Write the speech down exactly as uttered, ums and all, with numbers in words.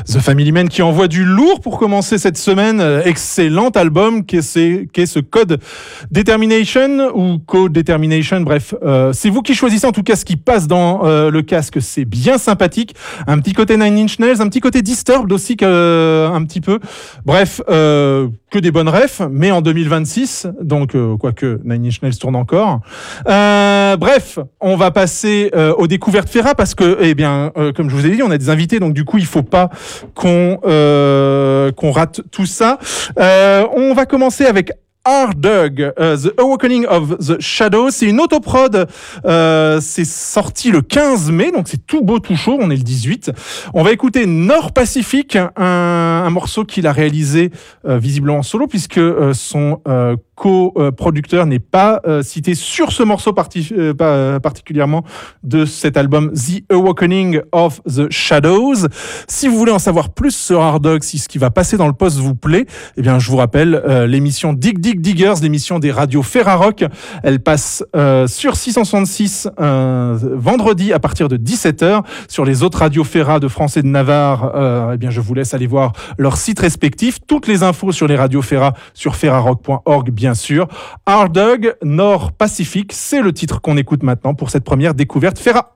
The Family Man qui envoie du lourd pour commencer cette semaine. Excellent album qui est, c'est, qui est ce Code Determination ou Code Determination. Bref, euh, c'est vous qui choisissez en tout cas ce qui passe dans euh, le casque. C'est bien sympathique. Un petit côté Nine Inch Nails, un petit côté Disturbed aussi, euh, un petit peu. Bref, euh, que des bonnes refs, mais en deux mille vingt-six, donc euh, quoique Nine Inch Nails tourne encore. Euh, bref, on va passer euh, aux découvertes Ferra parce que, eh bien, euh, comme je vous ai dit, on a des invités, donc du coup, il faut pas qu'on euh, qu'on rate tout ça. Euh, on va commencer avec Hardug, uh, The Awakening of the Shadows. C'est une autoprod. Euh, c'est sorti le quinze mai, donc c'est tout beau, tout chaud. On est le dix-huit. On va écouter Nord Pacific, un, un morceau qu'il a réalisé euh, visiblement en solo, puisque euh, son euh, co-producteur n'est pas euh, cité sur ce morceau parti- euh, pas, particulièrement de cet album The Awakening of the Shadows. Si vous voulez en savoir plus sur Hardug, si ce qui va passer dans le poste vous plaît, eh bien je vous rappelle euh, l'émission Dig Dig Diggers, l'émission des radios Ferrarock. Elle passe euh, sur six cent soixante-six euh, vendredi à partir de dix-sept heures. Sur les autres radios Ferra de France et de Navarre, euh, eh bien je vous laisse aller voir leurs sites respectifs. Toutes les infos sur les radios Ferra sur ferrarock point org, bien sûr. Hardug, Nord Pacific, c'est le titre qu'on écoute maintenant pour cette première découverte Ferra.